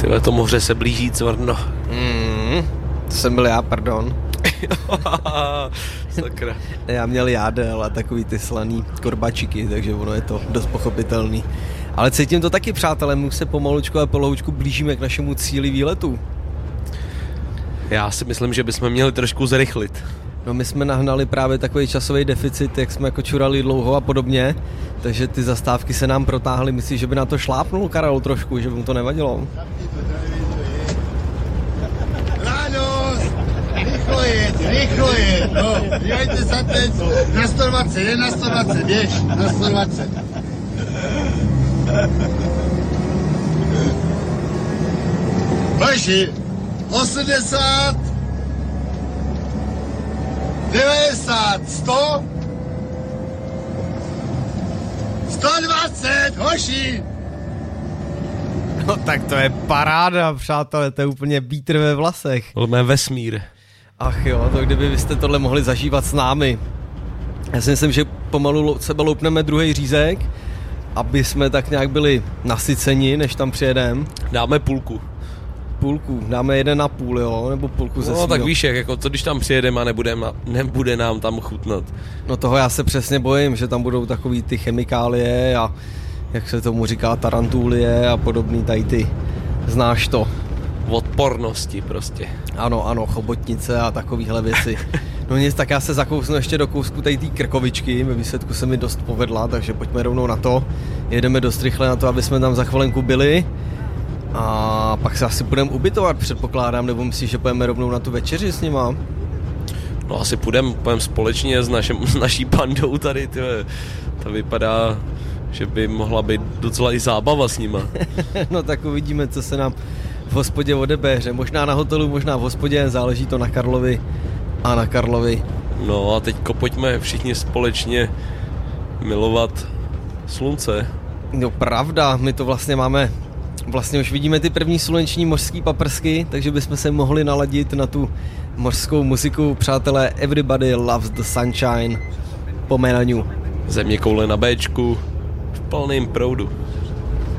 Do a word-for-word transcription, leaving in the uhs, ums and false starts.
Tyhle, to moře se blíží, cvrno. Mm, to jsem byl já, pardon. Sakra. Já měl jádel a takový ty slaný korbačiky, takže ono je to dost pochopitelný. Ale cítím to taky, přátelé, my se pomalučku a poloučku blížíme k našemu cíli výletu. Já si myslím, že bychom měli trošku zrychlit. No my jsme nahnali právě takový časový deficit, jak jsme jako čurali dlouho a podobně, takže ty zastávky se nám protáhly. Myslíš, že by na to šlápnul Karel trošku, že by mu to nevadilo? Rádost! Rychlo jet, rychlo jet, no, dívejte se teď na sto dvacet, je na sto dvacet, běž, na sto dvacet. Hoši, osmdesát, devadesát, sto, sto dvacet, hoši! No tak to je paráda, přátelé, to je úplně vítr ve vlasech. Lmé vesmír. Ach jo, to kdyby vy jste tohle mohli zažívat s námi. Já si myslím, že pomalu sebe loupneme druhý řízek, aby jsme tak nějak byli nasyceni, než tam přijedeme. Dáme půlku. Půlku, dáme jeden na půl, jo, nebo půlku ze No svýho. tak víš, jak jako to, když tam přijedeme a nebude, nebude nám tam chutnat. No toho já se přesně bojím, že tam budou takový ty chemikálie a jak se tomu říká tarantulie a podobný tady ty, znáš to. Odpornosti prostě. Ano, ano, chobotnice a takovýhle věci. No nic, tak já se zakousnu ještě do kousku tady té krkovičky, ve výsledku se mi dost povedla, takže pojďme rovnou na to. Jedeme dost rychle na to, aby jsme tam za chvilenku byli. A pak se asi budeme ubytovat, předpokládám, nebo myslíš, že půjdeme rovnou na tu večeři s nima? No asi půjdeme půjdem společně s, našem, s naší bandou tady, tyhle. To vypadá, že by mohla být docela i zábava s nima. No tak uvidíme, co se nám v hospodě odebéře. Možná na hotelu, možná v hospodě, záleží to na Karlovi a na Karlovi. No a teďko pojďme všichni společně milovat slunce. No pravda, my to vlastně máme, vlastně už vidíme ty první sluneční mořský paprsky, takže bychom se mohli naladit na tu mořskou muziku. Přátelé, Everybody Loves the Sunshine po Melaniu. Země koule na béčku v plném proudu.